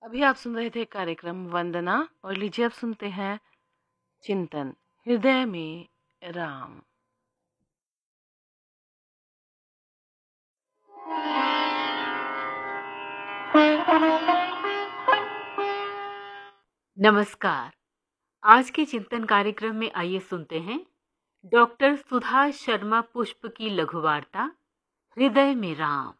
अभी आप सुन रहे थे कार्यक्रम वंदना और लीजिए अब सुनते हैं चिंतन हृदय में राम। नमस्कार। आज के चिंतन कार्यक्रम में आइए सुनते हैं डॉक्टर सुधा शर्मा पुष्प की लघु वार्ता हृदय में राम।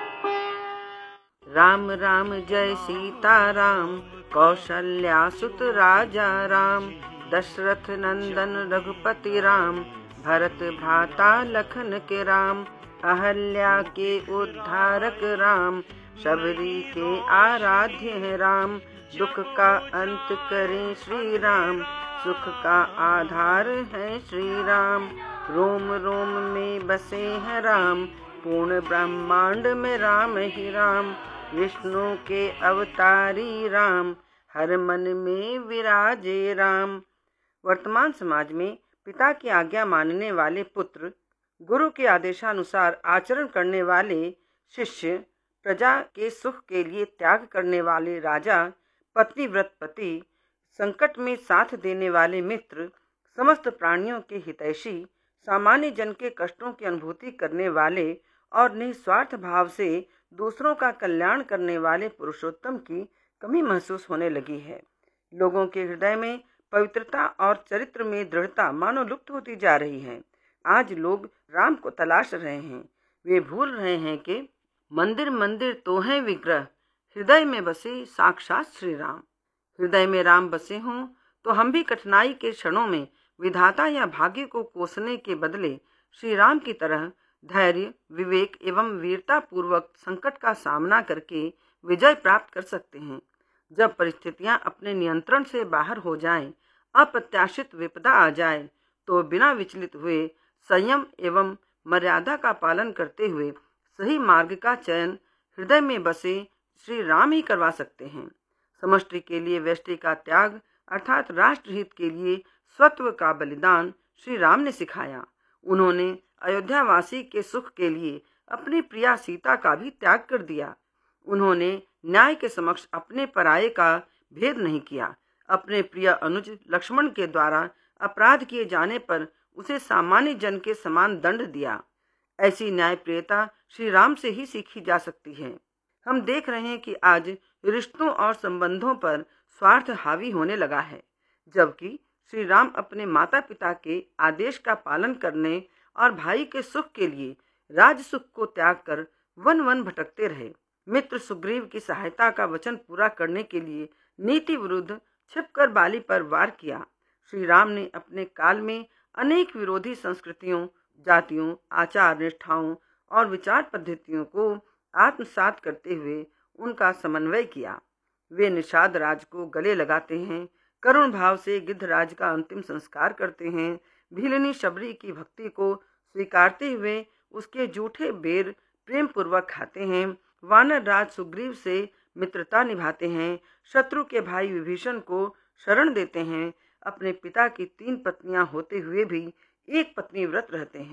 राम राम जय सीता राम, कौशल्या सुत राजा राम, दशरथ नंदन रघुपति राम, भरत भ्राता लखन के राम, अहल्या के उद्धारक राम, शबरी के आराध्य है राम, दुख का अंत करें श्री राम, सुख का आधार है श्री राम, रोम रोम में बसे हैं राम, पूर्ण ब्रह्मांड में राम ही राम, विष्णु के अवतारी राम, हर मन में विराजे राम। वर्तमान समाज में पिता की आज्ञा मानने वाले पुत्र, गुरु के आदेशानुसार आचरण करने वाले शिष्य, प्रजा के सुख के लिए त्याग करने वाले राजा, पतिव्रत पति, संकट में साथ देने वाले मित्र, समस्त प्राणियों के हितैषी, सामान्य जन के कष्टों की अनुभूति करने वाले और निस्वार्थ भाव से दूसरों का कल्याण करने वाले पुरुषोत्तम की कमी महसूस होने लगी है। लोगों के हृदय में पवित्रता और चरित्र में दृढ़ता मानो लुप्त होती जा रही है। आज लोग राम को तलाश रहे हैं। वे भूल रहे हैं कि मंदिर मंदिर तो है विग्रह, हृदय में बसे साक्षात श्री राम। हृदय में राम बसे हों तो हम भी कठिनाई के क्षणों में विधाता या भाग्य को कोसने के बदले श्री राम की तरह धैर्य, विवेक एवं वीरता पूर्वक संकट का सामना करके विजय प्राप्त कर सकते हैं। जब परिस्थितियां अपने नियंत्रण से बाहर हो जाएं, अप्रत्याशित विपदा आ जाए, तो बिना विचलित हुए संयम एवं मर्यादा का पालन करते हुए सही मार्ग का चयन हृदय में बसे श्री राम ही करवा सकते हैं। समष्टि के लिए व्यष्टि का त्याग अर्थात राष्ट्रहित के लिए स्वत्व का बलिदान श्री राम ने सिखाया। उन्होंने अयोध्यावासी के सुख के लिए अपनी प्रिया सीता का भी त्याग कर दिया। उन्होंने न्याय के समक्ष अपने पराये का भेद नहीं किया। अपने प्रिय अनुज लक्ष्मण के द्वारा अपराध किए जाने पर उसे सामान्य जन के समान दंड दिया। ऐसी न्यायप्रियता श्री राम से ही सीखी जा सकती है। हम देख रहे हैं कि आज रिश्तों और संबंधों पर स्वार्थ हावी होने लगा है, जबकि श्री राम अपने माता पिता के आदेश का पालन करने और भाई के सुख के लिए राज सुख को त्याग कर वन वन भटकते रहे। मित्र सुग्रीव की सहायता का वचन पूरा करने के लिए नीति विरुद्ध छिपकर बाली पर वार किया। श्री राम ने अपने काल में अनेक विरोधी संस्कृतियों, जातियों, आचार निष्ठाओं और विचार पद्धतियों को आत्मसात करते हुए उनका समन्वय किया। वे निषाद राज को गले लगाते हैं, करुण भाव से गिद्धराज का अंतिम संस्कार करते हैं, भीलनी शबरी की भक्ति को स्वीकारते हुए उसके जूठे बेर प्रेम पूर्वक खाते हैं, वानर राज सुग्रीव से मित्रता निभाते हैं, शत्रु के भाई विभीषण को शरण देते हैं, अपने पिता की 3 पत्नियां होते हुए भी एक पत्नी व्रत रहते हैं।